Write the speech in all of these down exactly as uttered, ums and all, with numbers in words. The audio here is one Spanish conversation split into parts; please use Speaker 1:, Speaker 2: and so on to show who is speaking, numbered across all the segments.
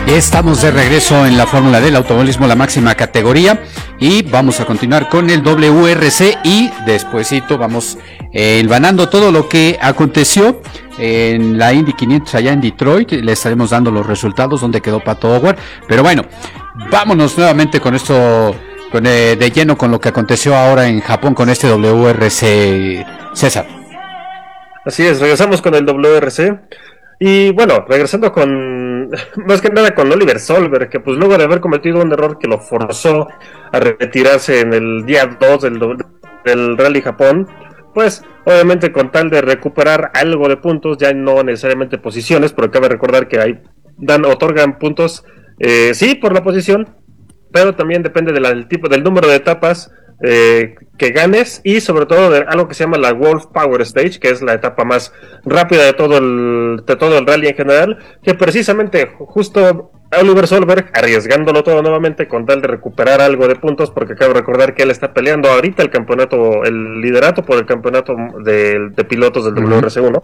Speaker 1: Estamos de regreso en la Fórmula del Automovilismo, la máxima categoría, y vamos a continuar con el W R C y despuesito vamos eh, hilvanando todo lo que aconteció en la Indy quinientos allá en Detroit. Le estaremos dando los resultados, donde quedó Pato O'Ward, pero bueno, vámonos nuevamente con esto, con, eh, de lleno con lo que aconteció ahora en Japón con este W R C, César.
Speaker 2: Así es, regresamos con el W R C. Y bueno, regresando con, más que nada con Oliver Solberg, que pues luego de haber cometido un error que lo forzó a retirarse en el día dos del, del Rally Japón, pues obviamente con tal de recuperar algo de puntos, ya no necesariamente posiciones, porque cabe recordar que ahí dan, otorgan puntos, eh, sí, por la posición, pero también depende de la, del tipo, del número de etapas Eh, que ganes, y sobre todo de algo que se llama la Wolf Power Stage, que es la etapa más rápida de todo el de todo el rally en general, que precisamente justo Oliver Solberg, arriesgándolo todo nuevamente con tal de recuperar algo de puntos, porque cabe recordar que él está peleando ahorita el campeonato, el liderato por el campeonato de, de pilotos del W R C uno.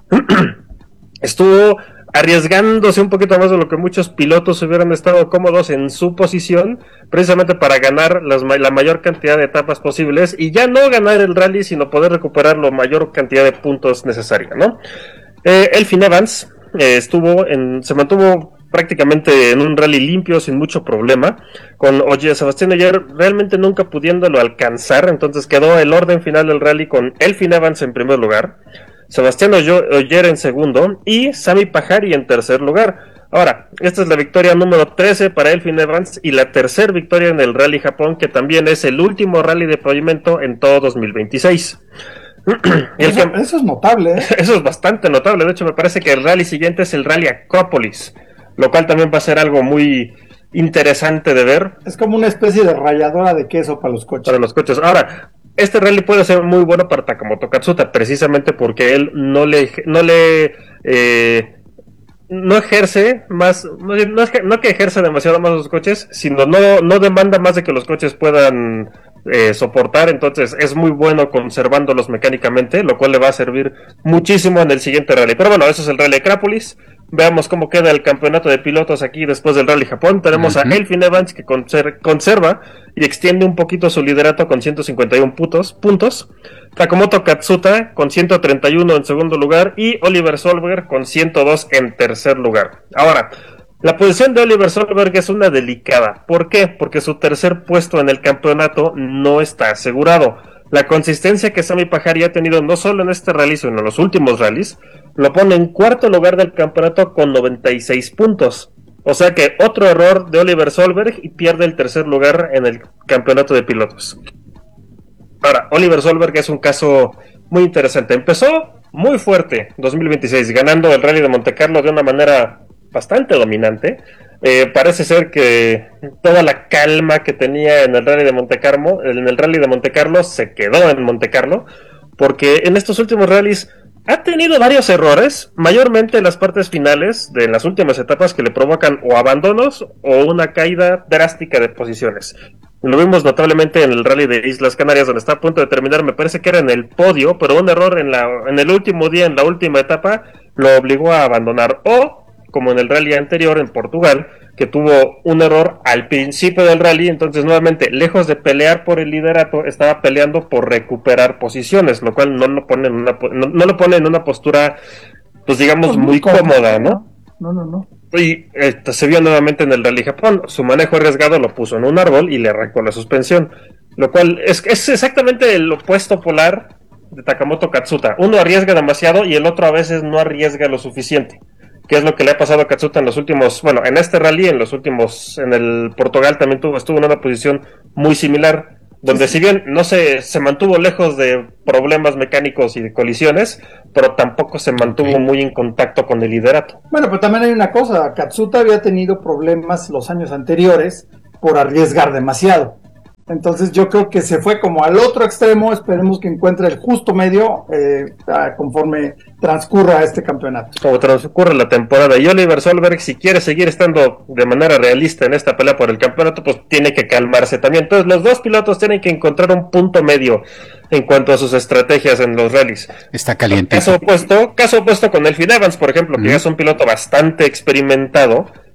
Speaker 2: Estuvo arriesgándose un poquito más de lo que muchos pilotos hubieran estado cómodos en su posición, precisamente para ganar las, la mayor cantidad de etapas posibles, y ya no ganar el rally, sino poder recuperar la mayor cantidad de puntos necesaria, ¿no? Eh, Elfyn Evans eh, estuvo en, se mantuvo prácticamente en un rally limpio, sin mucho problema, con oye, Sebastián Ogier realmente nunca pudiéndolo alcanzar. Entonces quedó el orden final del rally con Elfyn Evans en primer lugar, Sebastián Ogier en segundo y Sami Pajari en tercer lugar. Ahora, esta es la victoria número trece para Elfyn Evans y la tercera victoria en el Rally Japón, que también es el último rally de pavimento en todo dos mil veintiséis.
Speaker 3: Eso, que, eso es notable, ¿eh?
Speaker 2: Eso es bastante notable. De hecho, me parece que el rally siguiente es el Rally Acrópolis, lo cual también va a ser algo muy interesante de ver.
Speaker 3: Es como una especie de ralladora de queso para los coches.
Speaker 2: Para los coches. Ahora, este rally puede ser muy bueno para Takamoto Katsuta, precisamente porque él no le no le eh, no ejerce más, no, no, es que, no que ejerce demasiado más los coches, sino no, no demanda más de que los coches puedan eh, soportar. Entonces es muy bueno conservándolos mecánicamente, lo cual le va a servir muchísimo en el siguiente rally. Pero bueno, eso es el Rally Acrópolis. Veamos cómo queda el campeonato de pilotos aquí después del Rally Japón. Tenemos uh-huh. a Elfyn Evans, que conser- conserva y extiende un poquito su liderato con ciento cincuenta y uno puntos, puntos. Takamoto Katsuta con ciento treinta y uno en segundo lugar y Oliver Solberg con ciento dos en tercer lugar. Ahora, la posición de Oliver Solberg es una delicada. ¿Por qué? Porque su tercer puesto en el campeonato no está asegurado. La consistencia que Sami Pajari ha tenido no solo en este rally, sino en los últimos rallies, lo pone en cuarto lugar del campeonato con noventa y seis puntos. O sea que otro error de Oliver Solberg y pierde el tercer lugar en el campeonato de pilotos. Ahora, Oliver Solberg es un caso muy interesante. Empezó muy fuerte dos mil veintiséis, ganando el Rally de Montecarlo de una manera bastante dominante. Eh, parece ser que toda la calma que tenía en el Rally de Montecarlo, en el Rally de Montecarlo se quedó en Montecarlo, porque en estos últimos rallies ha tenido varios errores, mayormente en las partes finales de las últimas etapas, que le provocan o abandonos o una caída drástica de posiciones. Lo vimos notablemente en el Rally de Islas Canarias, donde está a punto de terminar, me parece que era en el podio, pero un error en, la, en el último día, en la última etapa, lo obligó a abandonar. O, como en el rally anterior en Portugal, que tuvo un error al principio del rally, entonces nuevamente, lejos de pelear por el liderato, estaba peleando por recuperar posiciones, lo cual no lo pone en una, no, no lo pone en una postura, pues digamos, pues muy, muy cómoda, ¿no?
Speaker 3: No, no, no.
Speaker 2: Y eh, se vio nuevamente en el Rally Japón. Su manejo arriesgado lo puso en un árbol y le arrancó la suspensión, lo cual es, es exactamente el opuesto polar de Takamoto Katsuta. Uno arriesga demasiado y el otro a veces no arriesga lo suficiente, que es lo que le ha pasado a Katsuta en los últimos, bueno, en este rally, en los últimos, en el Portugal también tuvo, estuvo en una posición muy similar, donde sí, si bien no se, se mantuvo lejos de problemas mecánicos y de colisiones, pero tampoco se mantuvo okay. muy en contacto con el liderato.
Speaker 3: Bueno, pero también hay una cosa, Katsuta había tenido problemas los años anteriores por arriesgar demasiado. Entonces yo creo que se fue como al otro extremo. Esperemos que encuentre el justo medio eh, conforme transcurra este campeonato.
Speaker 2: Como transcurre la temporada. Y Oliver Solberg, si quiere seguir estando de manera realista en esta pelea por el campeonato, pues tiene que calmarse también. Entonces los dos pilotos tienen que encontrar un punto medio en cuanto a sus estrategias en los rallies.
Speaker 1: Está caliente.
Speaker 2: Caso opuesto, caso opuesto con Elfyn Evans, por ejemplo, que mm. ya es un piloto bastante experimentado.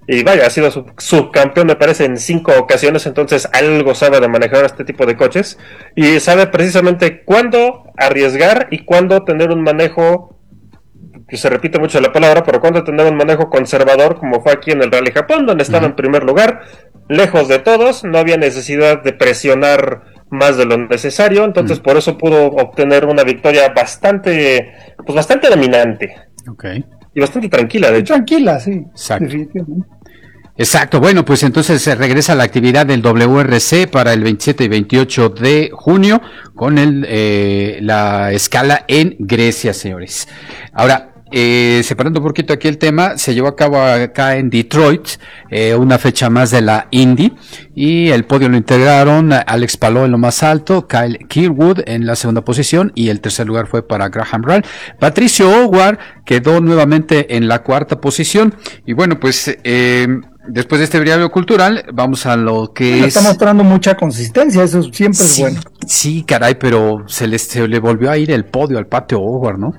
Speaker 2: y vaya, ha sido sub- subcampeón me parece en cinco ocasiones, entonces algo sabe de manejar este tipo de coches y sabe precisamente cuándo arriesgar y cuándo tener un manejo, que se repite mucho la palabra, pero cuándo tener un manejo conservador, como fue aquí en el Rally Japón, donde estaba uh-huh. en primer lugar, lejos de todos, no había necesidad de presionar más de lo necesario, entonces uh-huh. por eso pudo obtener una victoria bastante, pues bastante dominante.
Speaker 1: Okay.
Speaker 2: Y bastante tranquila, de hecho.
Speaker 3: Tranquila, sí.
Speaker 1: Exacto. Exacto, bueno, pues entonces se regresa a la actividad del W R C para el veintisiete y veintiocho de junio con el eh, la escala en Grecia, señores. Ahora, Eh, separando un poquito aquí el tema, se llevó a cabo acá en Detroit, eh, una fecha más de la Indy, y el podio lo integraron Alex Palou en lo más alto, Kyle Kirkwood en la segunda posición, y el tercer lugar fue para Graham Rahal. Patricio Howard quedó nuevamente en la cuarta posición, y bueno, pues eh, después de este breviario cultural, vamos a lo que
Speaker 3: bueno,
Speaker 1: es...
Speaker 3: Está mostrando mucha consistencia, eso siempre
Speaker 1: sí,
Speaker 3: es bueno.
Speaker 1: Sí, caray, pero se le, se le volvió a ir el podio al Patio Howard, ¿no?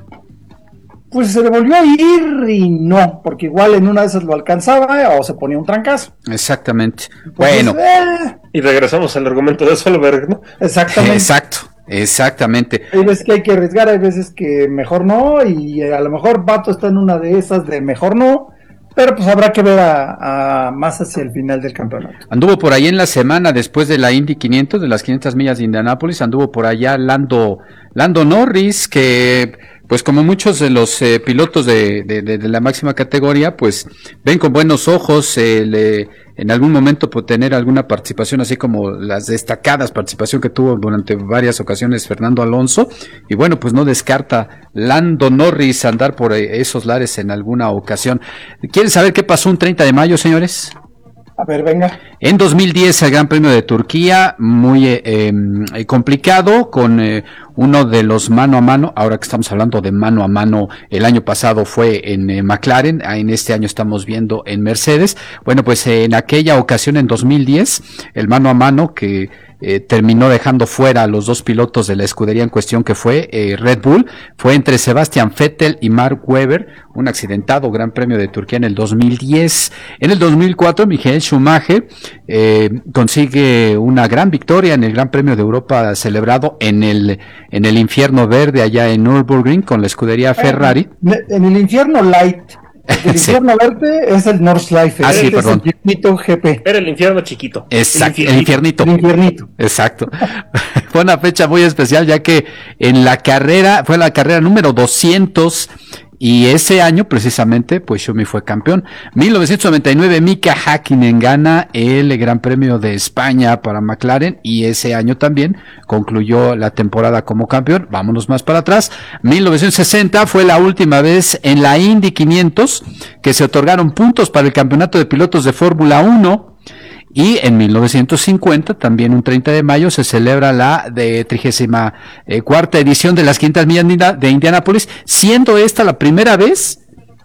Speaker 3: Pues se le volvió a ir y no, porque igual en una de esas lo alcanzaba o se ponía un trancazo.
Speaker 1: Exactamente.
Speaker 3: Pues,
Speaker 1: bueno.
Speaker 2: Eh... Y regresamos al argumento de Solberg, ¿no?
Speaker 3: Exactamente.
Speaker 1: Exacto, exactamente.
Speaker 3: Hay veces que hay que arriesgar, hay veces que mejor no, y a lo mejor Bato está en una de esas de mejor no, pero pues habrá que ver a, a más hacia el final del campeonato.
Speaker 1: Anduvo por ahí en la semana después de la Indy quinientos, de las quinientas millas de Indianápolis, anduvo por allá Lando, Lando Norris, que... pues como muchos de los eh, pilotos de, de, de, de la máxima categoría, pues ven con buenos ojos eh, le, en algún momento por tener alguna participación, así como las destacadas participación que tuvo durante varias ocasiones Fernando Alonso, y bueno, pues no descarta Lando Norris andar por esos lares en alguna ocasión. ¿Quieren saber qué pasó un treinta de mayo, señores?
Speaker 3: A ver, venga.
Speaker 1: En dos mil diez el Gran Premio de Turquía, muy eh, eh, complicado, con eh, uno de los mano a mano, ahora que estamos hablando de mano a mano, el año pasado fue en eh, McLaren, en este año estamos viendo en Mercedes. Bueno, pues eh, en aquella ocasión, en dos mil diez, el mano a mano que eh, terminó dejando fuera a los dos pilotos de la escudería en cuestión, que fue eh, Red Bull, fue entre Sebastian Vettel y Mark Webber, un accidentado Gran Premio de Turquía en el dos mil diez. En el dos mil cuatro, Michael Schumacher eh, consigue una gran victoria en el Gran Premio de Europa celebrado en el en el infierno verde allá en Nürburgring con la escudería Ferrari.
Speaker 3: En el infierno light. El
Speaker 1: sí.
Speaker 3: infierno verde es el Nordschleife.
Speaker 1: Ah, sí, perdón.
Speaker 3: Es el infiernito G P.
Speaker 2: Era el infierno chiquito.
Speaker 1: Exacto, el infiernito.
Speaker 3: El infiernito.
Speaker 1: Exacto. Fue una fecha muy especial, ya que en la carrera, fue la carrera número doscientos, y ese año precisamente pues Schumi fue campeón. mil novecientos noventa y nueve Mika Häkkinen gana el Gran Premio de España para McLaren, y ese año también concluyó la temporada como campeón. Vámonos más para atrás. mil novecientos sesenta fue la última vez en la Indy quinientos que se otorgaron puntos para el campeonato de pilotos de Fórmula uno. Y en mil novecientos cincuenta, también un treinta de mayo, se celebra la de trigésima cuarta edición de las quinientas millas de Indianápolis, siendo esta la primera vez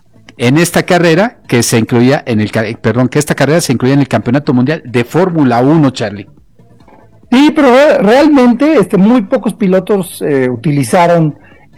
Speaker 1: en esta carrera que se incluía en el, perdón, que esta carrera se incluía en el Campeonato Mundial de Fórmula uno, Charlie.
Speaker 3: Sí, pero realmente este, muy pocos pilotos eh, utilizaron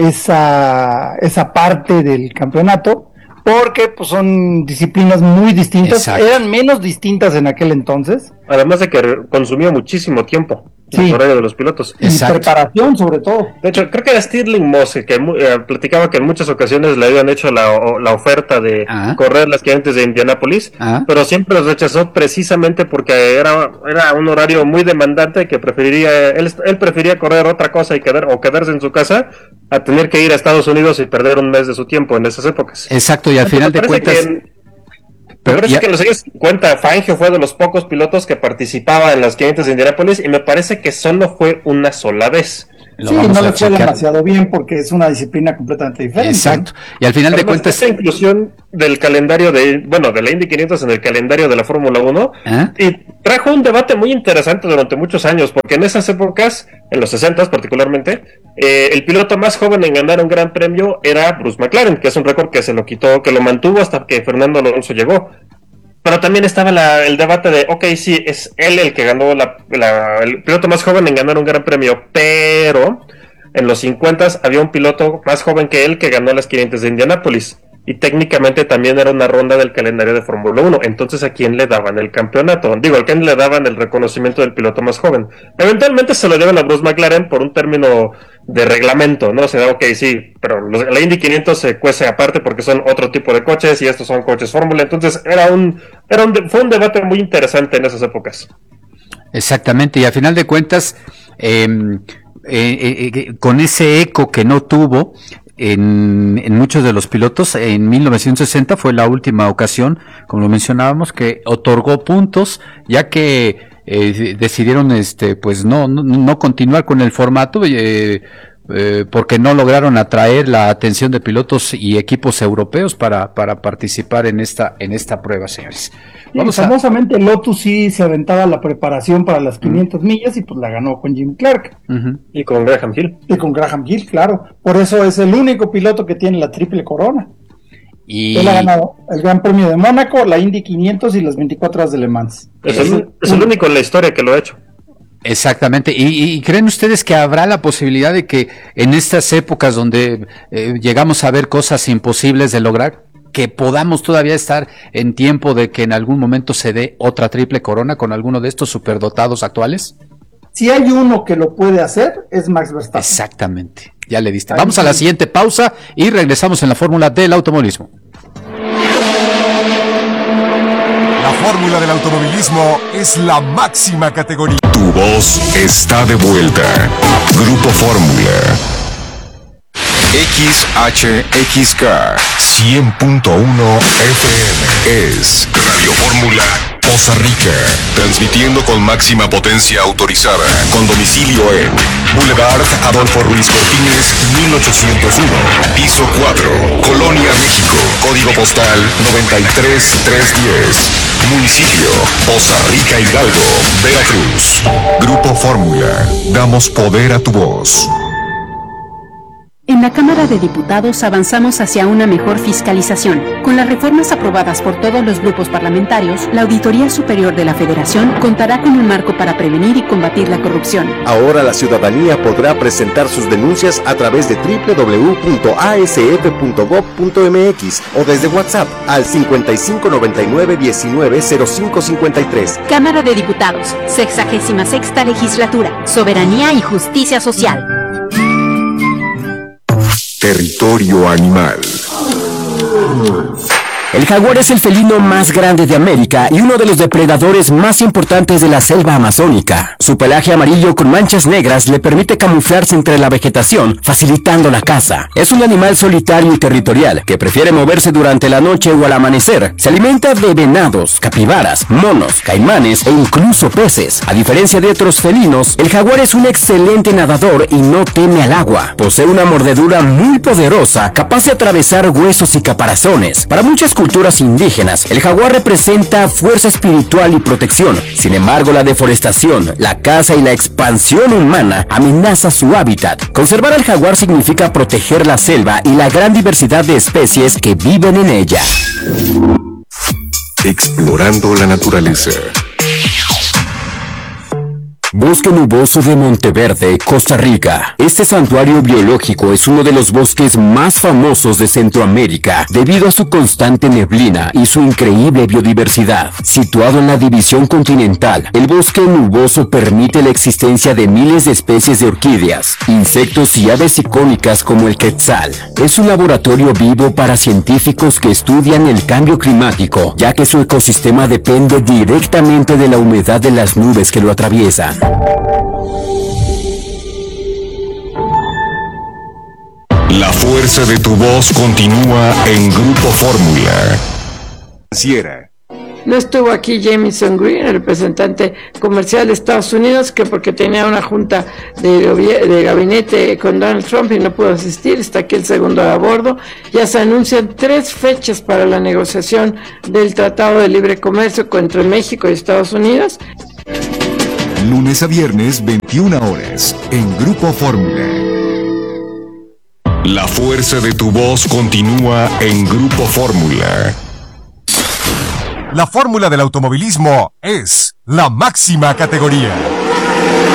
Speaker 3: esa, esa parte del campeonato, porque pues son disciplinas muy distintas. Exacto. Eran menos distintas en aquel entonces.
Speaker 2: Además de que consumió muchísimo tiempo. Sí. El horario de los pilotos.
Speaker 3: Y Exacto. preparación, sobre todo.
Speaker 2: De hecho, creo que era Stirling Moss que eh, platicaba que en muchas ocasiones le habían hecho la, o, la oferta de ah. correr las quinientas de Indianápolis, ah. pero siempre los rechazó precisamente porque era, era un horario muy demandante, que preferiría él, él prefería correr otra cosa y quedar o quedarse en su casa a tener que ir a Estados Unidos y perder un mes de su tiempo en esas épocas.
Speaker 1: Exacto, y al final de cuentas... Que...
Speaker 2: Me parece ya... que en los años cincuenta Fangio fue de los pocos pilotos que participaba en las quinientas de Indianápolis, y me parece que solo fue una sola vez.
Speaker 3: Lo sí, no le fue demasiado bien porque es una disciplina completamente diferente.
Speaker 1: Exacto. Y al final
Speaker 2: Además,
Speaker 1: de cuentas...
Speaker 2: esta inclusión del calendario de, bueno, de la Indy quinientos en el calendario de la Fórmula uno, ¿eh? Y trajo un debate muy interesante durante muchos años, porque en esas épocas, en los sesentas particularmente, eh, el piloto más joven en ganar un gran premio era Bruce McLaren, que es un récord que se lo quitó, que lo mantuvo hasta que Fernando Alonso llegó. Pero también estaba la, el debate de, ok, sí, es él el que ganó, la, la, el piloto más joven en ganar un gran premio, pero en los cincuenta había un piloto más joven que él que ganó las quinientas de Indianápolis. y técnicamente también era una ronda del calendario de Fórmula uno. Entonces, ¿a quién le daban el campeonato? Digo, ¿a quién le daban el reconocimiento del piloto más joven? Eventualmente se lo dieron a Bruce McLaren por un término de reglamento, ¿no? O sea, ok, sí, pero los, la Indy quinientos se cuece aparte porque son otro tipo de coches y estos son coches Fórmula. Entonces, era un, era un, fue un debate muy interesante en esas épocas.
Speaker 1: Exactamente, y a final de cuentas, eh, eh, eh, con ese eco que no tuvo en, en muchos de los pilotos, en mil novecientos sesenta fue la última ocasión, como lo mencionábamos, que otorgó puntos, ya que eh, decidieron este pues no, no, no continuar con el formato, eh, eh, porque no lograron atraer la atención de pilotos y equipos europeos para, para participar en esta, en esta prueba, señores.
Speaker 3: Vamos sí, famosamente a... Lotus sí se aventaba la preparación para las quinientas uh-huh. millas y pues la ganó con Jim Clark.
Speaker 2: Uh-huh. Y con Graham Hill.
Speaker 3: Y con Graham Hill, claro. Por eso es el único piloto que tiene la triple corona. Y... Él ha ganado el Gran Premio de Mónaco, la Indy quinientos y las veinticuatro horas de Le Mans.
Speaker 2: Es, es, el, es el único en la historia que lo ha hecho.
Speaker 1: Exactamente, y, y ¿creen ustedes que habrá la posibilidad de que en estas épocas donde eh, llegamos a ver cosas imposibles de lograr, que podamos todavía estar en tiempo de que en algún momento se dé otra triple corona con alguno de estos superdotados actuales?
Speaker 3: Si hay uno que lo puede hacer, es Max Verstappen.
Speaker 1: Exactamente, ya le diste. Ahí Vamos a la siguiente pausa y regresamos en la fórmula del automovilismo.
Speaker 4: La fórmula del automovilismo es la máxima categoría. Tu voz está de vuelta. Grupo Fórmula. X H X K cien punto uno F M es Radio Fórmula Poza Rica, transmitiendo con máxima potencia autorizada, con domicilio en Boulevard Adolfo Ruiz Cortines, mil ochocientos uno, piso cuatro, Colonia, México, código postal noventa y tres mil trescientos diez, municipio Poza Rica, Hidalgo, Veracruz. Grupo Fórmula, damos poder a tu voz.
Speaker 5: En la Cámara de Diputados avanzamos hacia una mejor fiscalización. Con las reformas aprobadas por todos los grupos parlamentarios, la Auditoría Superior de la Federación contará con un marco para prevenir y combatir la corrupción.
Speaker 6: Ahora la ciudadanía podrá presentar sus denuncias a través de doble u doble u doble u punto a s f punto gob punto m x o desde WhatsApp al cincuenta y cinco noventa y nueve diecinueve cero cinco cincuenta y tres.
Speaker 5: Cámara de Diputados, sexagésima sexta Legislatura, Soberanía y Justicia Social.
Speaker 4: Territorio animal.
Speaker 7: El jaguar es el felino más grande de América y uno de los depredadores más importantes de la selva amazónica. Su pelaje amarillo con manchas negras le permite camuflarse entre la vegetación, facilitando la caza. Es un animal solitario y territorial que prefiere moverse durante la noche o al amanecer. Se alimenta de venados, capibaras, monos, caimanes e incluso peces. A diferencia de otros felinos, el jaguar es un excelente nadador y no teme al agua. Posee una mordedura muy poderosa, capaz de atravesar huesos y caparazones. Para muchas culturas indígenas, el jaguar representa fuerza espiritual y protección. Sin embargo, la deforestación, la caza y la expansión humana amenaza su hábitat. Conservar al jaguar significa proteger la selva y la gran diversidad de especies que viven en ella.
Speaker 4: Explorando la naturaleza.
Speaker 7: Bosque Nuboso de Monteverde, Costa Rica. Este santuario biológico es uno de los bosques más famosos de Centroamérica debido a su constante neblina y su increíble biodiversidad. Situado en la división continental, el bosque nuboso permite la existencia de miles de especies de orquídeas, insectos y aves icónicas como el quetzal. Es un laboratorio vivo para científicos que estudian el cambio climático, ya que su ecosistema depende directamente de la humedad de las nubes que lo atraviesan.
Speaker 4: La fuerza de tu voz continúa en Grupo Fórmula.
Speaker 8: No estuvo aquí Jamieson Green, el representante comercial de Estados Unidos, que porque tenía una junta de, de gabinete con Donald Trump y no pudo asistir. Está aquí el segundo a bordo. Ya se anuncian tres fechas para la negociación del Tratado de Libre Comercio entre México y Estados Unidos.
Speaker 4: Lunes a viernes, veintiuna horas, en Grupo Fórmula. La fuerza de tu voz continúa en Grupo Fórmula. La fórmula del automovilismo es la máxima categoría.